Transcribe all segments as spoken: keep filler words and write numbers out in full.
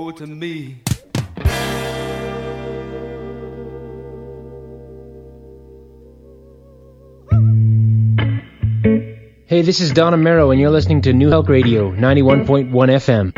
To me. Hey, this is Don Amero, and you're listening to New Help Radio, ninety-one point one F M.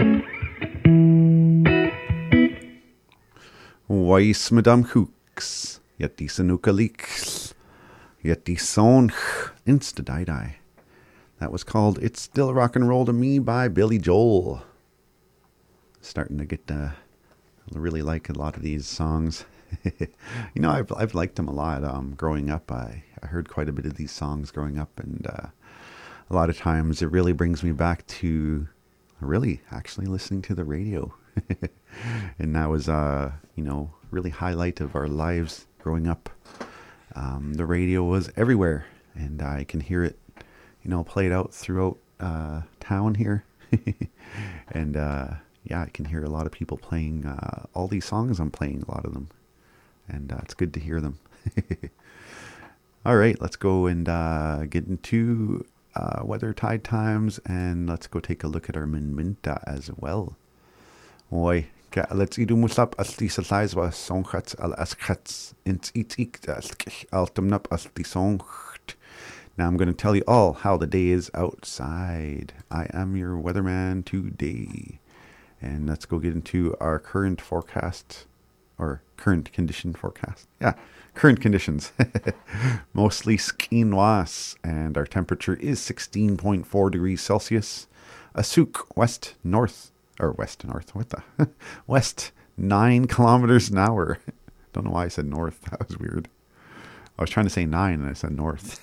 Weiss Madame Hooks, yet die Sanuka leaks, yet die Sonch insta die die. That was called It's Still Rock and Roll to Me by Billy Joel. Starting to get, uh, I really like a lot of these songs. You know, I've I've liked them a lot. Um, growing up, I, I heard quite a bit of these songs growing up, and uh, a lot of times it really brings me back to really actually listening to the radio. And that was, uh, you know, really highlight of our lives growing up. Um, the radio was everywhere, and I can hear it, you know, played out throughout uh, town here. And uh, yeah, I can hear a lot of people playing uh, all these songs. I'm playing a lot of them, and uh, it's good to hear them. All right, let's go and uh, get into uh, weather, tide times, and let's go take a look at our minminta as well. Oi, let's idu musap as di salais was songhats al askats int itik as altumnap as di songt. Now I'm going to tell you all how the day is outside. I am your weatherman today. And let's go get into our current forecast, or current condition forecast. Yeah, current conditions. Mostly skinwas, and our temperature is sixteen point four degrees Celsius. Asuk, west, north, or west, north, what the? West, nine kilometers an hour. Don't know why I said north. That was weird. I was trying to say nine, and I said north.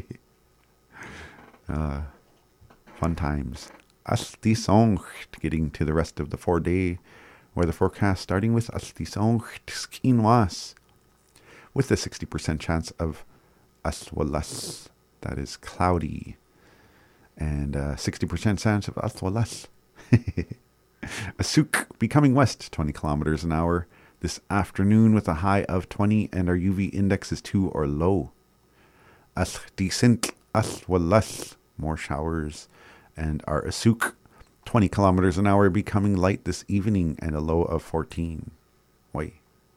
uh, fun times. Astisong, getting to the rest of the four-day weather forecast, starting with Astisong Skinwas, with a sixty percent chance of Aswalas, that is cloudy, and a sixty percent chance of Aswalas. Asuk, becoming west, twenty kilometers an hour this afternoon with a high of twenty, and our U V index is two or low. Astisint Aswalas, more showers, and our Asuk, twenty kilometers an hour, becoming light this evening and a low of fourteen. Wait.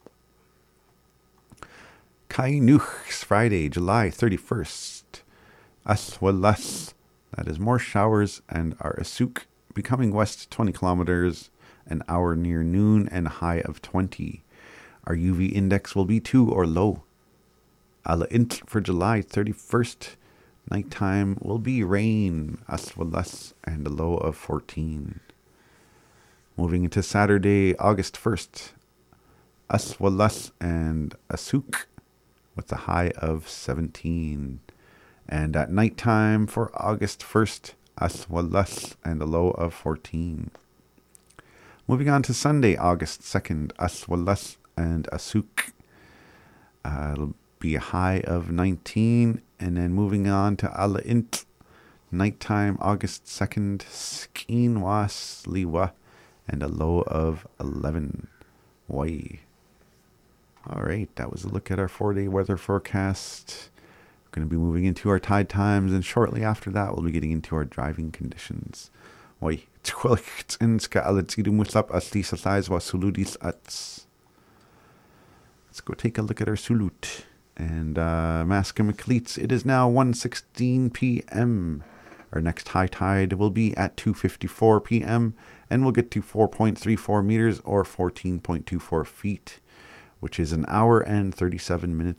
Kainuchs, Friday, July thirty-first. Aswalas, that is more showers, and our Asuk, becoming west twenty kilometers an hour near noon and a high of twenty. Our U V index will be two or low. Alaint for July thirty-first. Nighttime will be rain, aswalas, and a low of fourteen. Moving into Saturday, August first, aswalas and asuk, with a high of seventeen. And at nighttime for August first, aswalas, and a low of fourteen. Moving on to Sunday, August second, aswalas and asuk. Uh, it'll be a high of nineteen. And then moving on to Alaint, nighttime, August second, Skinwas Liwa, and a low of eleven. Wai. All right, that was a look at our four-day weather forecast. We're going to be moving into our tide times, and shortly after that, we'll be getting into our driving conditions. Wai. Let's go take a look at our sulut. And uh, Mascoma Cleats, it is now one sixteen p.m. Our next high tide will be at two fifty-four p.m. and we'll get to four point three four meters or fourteen point two four feet, which is an hour and thirty-seven minutes